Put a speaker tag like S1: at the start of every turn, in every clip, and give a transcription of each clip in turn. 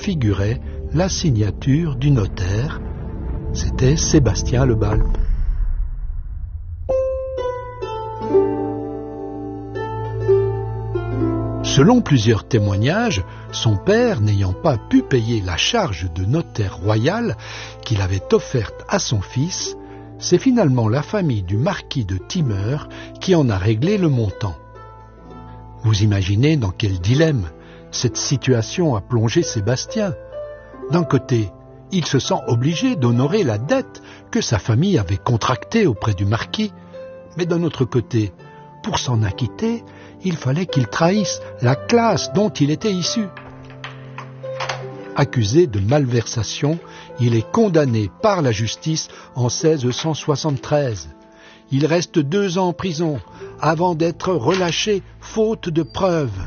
S1: figurait la signature du notaire. C'était Sébastien Le Balp. Selon plusieurs témoignages, son père, n'ayant pas pu payer la charge de notaire royal qu'il avait offerte à son fils, c'est finalement la famille du marquis de Timeur qui en a réglé le montant. Vous imaginez dans quel dilemme cette situation a plongé Sébastien. D'un côté, il se sent obligé d'honorer la dette que sa famille avait contractée auprès du marquis, mais d'un autre côté, pour s'en acquitter, il fallait qu'il trahisse la classe dont il était issu. Accusé de malversation, il est condamné par la justice en 1673. Il reste 2 ans en prison avant d'être relâché faute de preuves.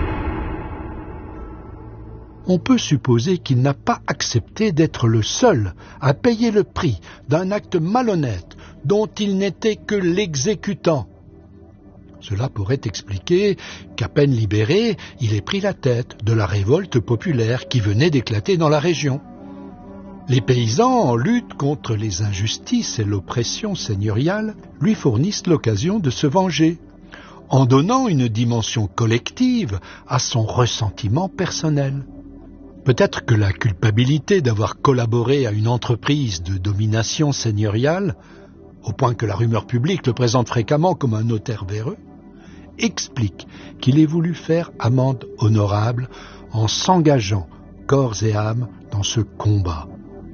S1: On peut supposer qu'il n'a pas accepté d'être le seul à payer le prix d'un acte malhonnête dont il n'était que l'exécutant. Cela pourrait expliquer qu'à peine libéré, il ait pris la tête de la révolte populaire qui venait d'éclater dans la région. Les paysans, en lutte contre les injustices et l'oppression seigneuriale, lui fournissent l'occasion de se venger, en donnant une dimension collective à son ressentiment personnel. Peut-être que la culpabilité d'avoir collaboré à une entreprise de domination seigneuriale, au point que la rumeur publique le présente fréquemment comme un notaire véreux, explique qu'il ait voulu faire amende honorable en s'engageant corps et âme dans ce combat.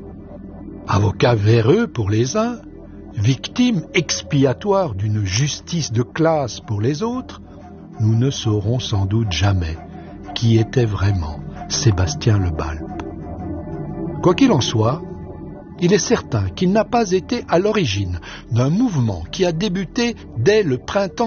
S1: Avocat véreux pour les uns, victime expiatoire d'une justice de classe pour les autres, nous ne saurons sans doute jamais qui était vraiment Sébastien Le Balp. Quoi qu'il en soit, il est certain qu'il n'a pas été à l'origine d'un mouvement qui a débuté dès le printemps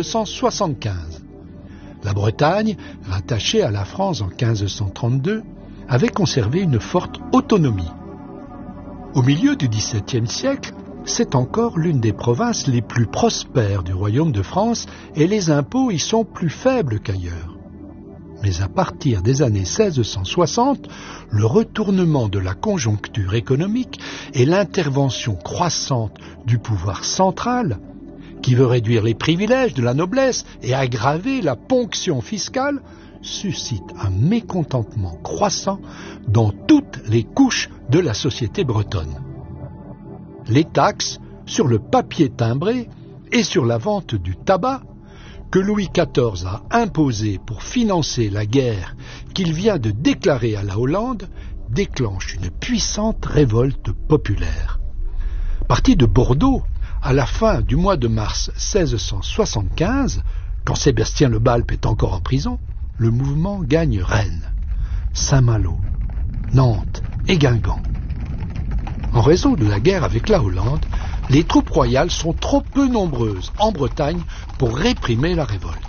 S1: 1675. La Bretagne, rattachée à la France en 1532, avait conservé une forte autonomie. Au milieu du XVIIe siècle, c'est encore l'une des provinces les plus prospères du royaume de France et les impôts y sont plus faibles qu'ailleurs. Mais à partir des années 1660, le retournement de la conjoncture économique et l'intervention croissante du pouvoir central, qui veut réduire les privilèges de la noblesse et aggraver la ponction fiscale, suscitent un mécontentement croissant dans toutes les couches de la société bretonne. Les taxes sur le papier timbré et sur la vente du tabac que Louis XIV a imposé pour financer la guerre qu'il vient de déclarer à la Hollande, déclenche une puissante révolte populaire. Parti de Bordeaux, à la fin du mois de mars 1675, quand Sébastien Le Balp est encore en prison, le mouvement gagne Rennes, Saint-Malo, Nantes et Guingamp. En raison de la guerre avec la Hollande, les troupes royales sont trop peu nombreuses en Bretagne pour réprimer la révolte.